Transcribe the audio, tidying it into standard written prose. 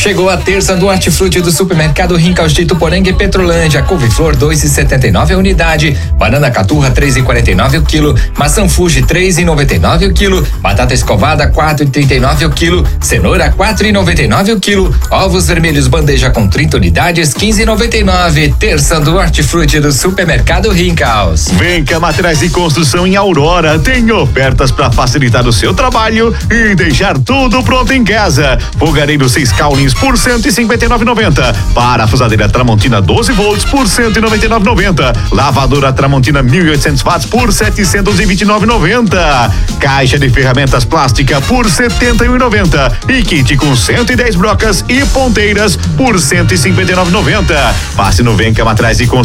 Chegou a terça do Hortifruti do Supermercado Rincaus de Ituporanga e Petrolândia. Couve-flor 2,79 a unidade. Banana caturra 3,49 o quilo. Maçã Fuji 3,99 o quilo. Batata escovada 4,39 o quilo. Cenoura 4,99 o quilo. Ovos vermelhos bandeja com 30 unidades 15,99. Terça do Hortifruti do Supermercado Rincaus. Venca Materiais de Construção em Aurora tem ofertas para facilitar o seu trabalho e deixar tudo pronto em casa. Fogareiro 6 Caulins por 159,90. Parafusadeira Tramontina 12 volts por 199,90. Lavadora Tramontina 1.800 watts por 729,90. Caixa de ferramentas plástica por 71,90. E kit com 110 brocas e ponteiras por 159,90. Passe no Venca Materiais de Construção